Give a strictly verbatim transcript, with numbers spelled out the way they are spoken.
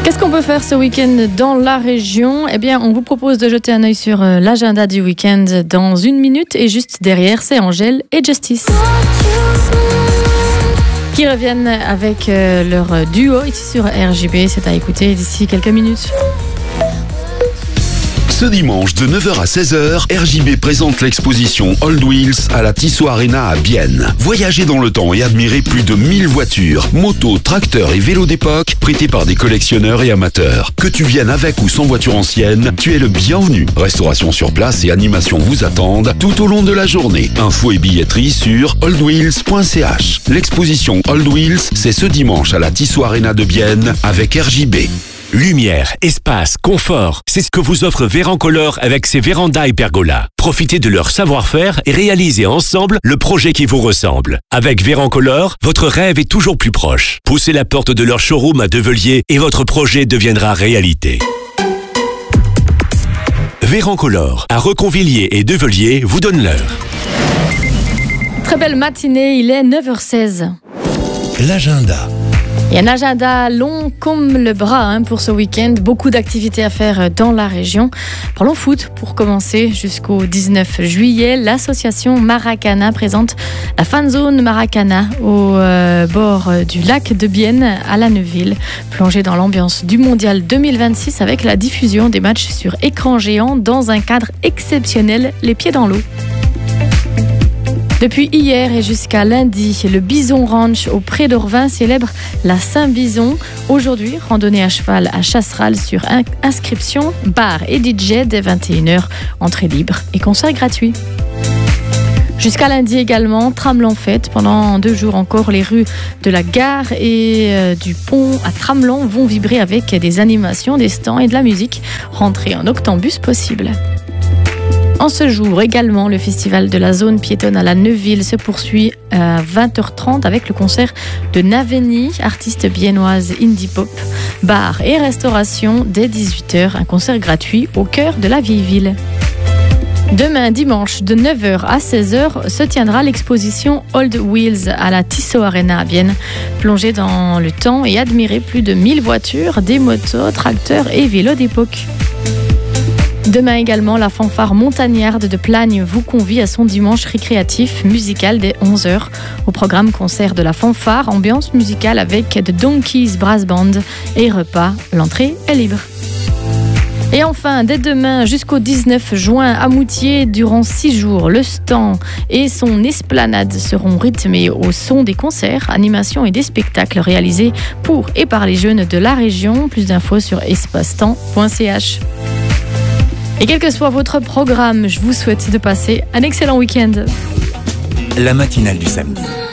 Qu'est-ce qu'on peut faire ce week-end dans la région ? Eh bien, on vous propose de jeter un œil sur euh, l'agenda du week-end dans une minute. Et juste derrière, c'est Angèle et Justice qui reviennent avec euh, leur duo ici sur R J B. C'est à écouter d'ici quelques minutes. Ce dimanche de neuf heures à seize heures, R J B présente l'exposition Old Wheels à la Tissot Arena à Bienne. Voyagez dans le temps et admirez plus de mille voitures, motos, tracteurs et vélos d'époque prêtés par des collectionneurs et amateurs. Que tu viennes avec ou sans voiture ancienne, tu es le bienvenu. Restauration sur place et animation vous attendent tout au long de la journée. Infos et billetterie sur old wheels point c h. L'exposition Old Wheels, c'est ce dimanche à la Tissot Arena de Bienne avec R J B. Lumière, espace, confort, c'est ce que vous offre Vérancolor avec ses vérandas et pergolas. Profitez de leur savoir-faire et réalisez ensemble le projet qui vous ressemble. Avec Vérancolor, votre rêve est toujours plus proche. Poussez la porte de leur showroom à Develier et votre projet deviendra réalité. Vérancolor, à Reconvilliers et Develier, vous donne l'heure. Très belle matinée, il est neuf heures seize. L'agenda. Il y a un agenda long comme le bras hein, pour ce week-end. Beaucoup d'activités à faire dans la région. Parlons foot pour commencer. Jusqu'au dix-neuf juillet, l'association Maracana présente la fan zone Maracana au euh, bord du lac de Bienne à la Neuville. Plongée dans l'ambiance du mondial deux mille vingt-six avec la diffusion des matchs sur écran géant dans un cadre exceptionnel, les pieds dans l'eau. Depuis hier et jusqu'à lundi, le Bison Ranch au Pré d'Orvin célèbre la Saint-Bison. Aujourd'hui, randonnée à cheval à Chasseral sur inscription, bar et D J dès vingt et une heures, entrée libre et concert gratuit. Jusqu'à lundi également, Tramelan fête. Pendant deux jours encore, les rues de la gare et euh, du pont à Tramelan vont vibrer avec des animations, des stands et de la musique. Rentrée en octambus possible. En ce jour également, le festival de la zone piétonne à la Neuville se poursuit à vingt heures trente avec le concert de Naveni, artiste biennoise indie pop, bar et restauration dès dix-huit heures, un concert gratuit au cœur de la vieille ville. Demain dimanche de neuf heures à seize heures se tiendra l'exposition Old Wheels à la Tissot Arena à Bienne. Plongez dans le temps et admirez plus de mille voitures, des motos, tracteurs et vélos d'époque. Demain également, la fanfare montagnarde de Plagne vous convie à son dimanche récréatif musical dès onze heures. Au programme concert de la fanfare, ambiance musicale avec The Donkeys Brass Band et repas. L'entrée est libre. Et enfin, dès demain jusqu'au dix-neuf juin, à Moutier, durant six jours, le stand et son esplanade seront rythmés au son des concerts, animations et des spectacles réalisés pour et par les jeunes de la région. Plus d'infos sur espacetemps point c h. Et quel que soit votre programme, je vous souhaite de passer un excellent week-end. La matinale du samedi.